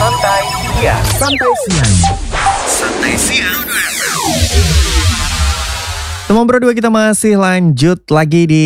Santai Siang. Santai Siang. Santai Siang. Teman berdua, kita masih lanjut lagi di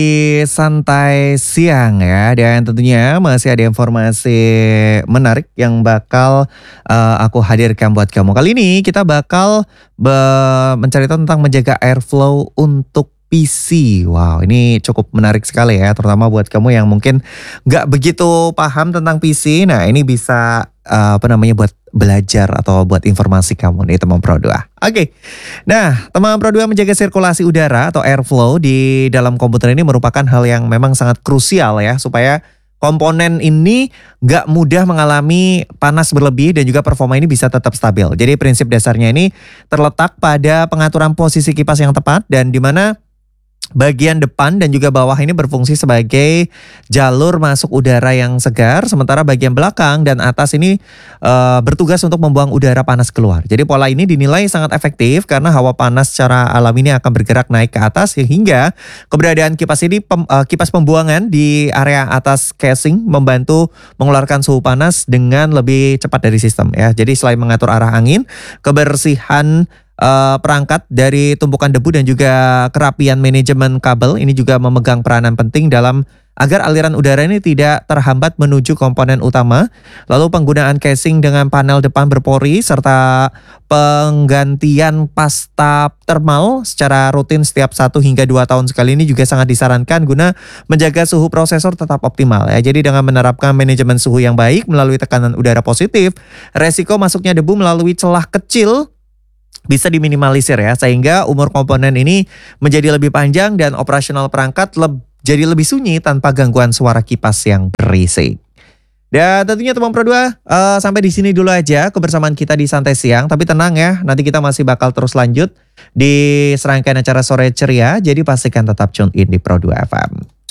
Santai Siang ya. Dan tentunya masih ada informasi menarik yang bakal aku hadirkan buat kamu. Kali ini kita bakal menceritakan tentang menjaga airflow untuk PC. Wow, ini cukup menarik sekali ya, terutama buat kamu yang mungkin nggak begitu paham tentang PC. Nah, ini bisa buat belajar atau buat informasi kamu nih teman Pro 2. Oke. Nah, teman Pro 2, menjaga sirkulasi udara atau airflow di dalam komputer ini merupakan hal yang memang sangat krusial ya, supaya komponen ini nggak mudah mengalami panas berlebih dan juga performa ini bisa tetap stabil. Jadi prinsip dasarnya ini terletak pada pengaturan posisi kipas yang tepat, dan di mana bagian depan dan juga bawah ini berfungsi sebagai jalur masuk udara yang segar, sementara bagian belakang dan atas ini bertugas untuk membuang udara panas keluar. Jadi pola ini dinilai sangat efektif karena hawa panas secara alami ini akan bergerak naik ke atas, sehingga keberadaan kipas ini kipas pembuangan di area atas casing membantu mengeluarkan suhu panas dengan lebih cepat dari sistem ya. Jadi selain mengatur arah angin, kebersihan perangkat dari tumpukan debu dan juga kerapian manajemen kabel ini juga memegang peranan penting dalam agar aliran udara ini tidak terhambat menuju komponen utama. Lalu penggunaan casing dengan panel depan berpori serta penggantian pasta thermal secara rutin setiap 1 hingga 2 tahun sekali ini juga sangat disarankan guna menjaga suhu prosesor tetap optimal ya. Jadi dengan menerapkan manajemen suhu yang baik melalui tekanan udara positif, resiko masuknya debu melalui celah kecil bisa diminimalisir ya, sehingga umur komponen ini menjadi lebih panjang dan operasional perangkat jadi lebih sunyi tanpa gangguan suara kipas yang berisik. Dan tentunya teman Pro 2, sampai di sini dulu aja kebersamaan kita di Santai Siang. Tapi tenang ya, nanti kita masih bakal terus lanjut di serangkaian acara Sore Ceria. Jadi pastikan tetap tune in di Pro 2 FM.